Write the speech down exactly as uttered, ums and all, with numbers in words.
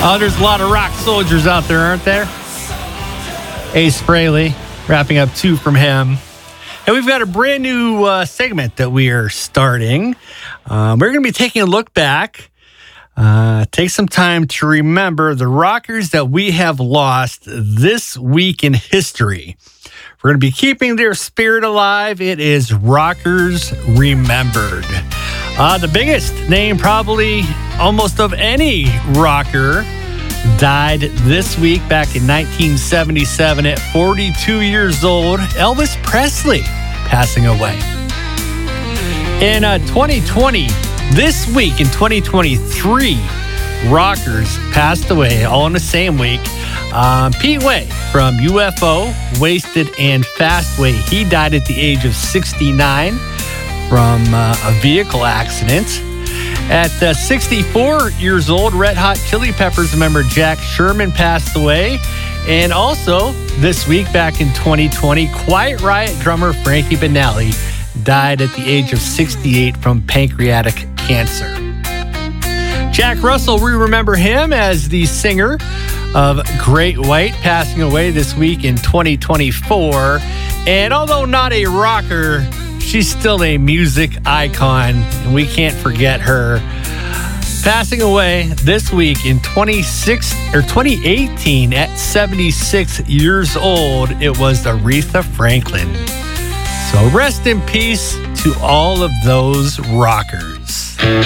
Oh, there's a lot of rock soldiers out there, aren't there? Ace Frehley, wrapping up two from him. And we've got a brand new uh, segment that we are starting. Um, we're going to be taking a look back, uh, take some time to remember the rockers that we have lost this week in history. We're going to be keeping their spirit alive. It is Rockers Remembered. Uh, the biggest name probably almost of any rocker died this week back in nineteen seventy-seven at forty-two years old. Elvis Presley passing away. In uh, twenty twenty, this week in twenty twenty-three, rockers passed away all in the same week. Um, Pete Way from U F O, Wasted and Fastway. He died at the age of sixty-nine from uh, a vehicle accident. At uh, sixty-four years old, Red Hot Chili Peppers member Jack Sherman passed away. And also, this week back in twenty twenty, Quiet Riot drummer Frankie Banali died at the age of sixty-eight from pancreatic cancer. Jack Russell, we remember him as the singer of Great White, passing away this week in twenty twenty-four. And although not a rocker, she's still a music icon, and we can't forget her. Passing away this week in twenty-six or twenty eighteen at seventy-six years old, it was Aretha Franklin. So rest in peace to all of those rockers.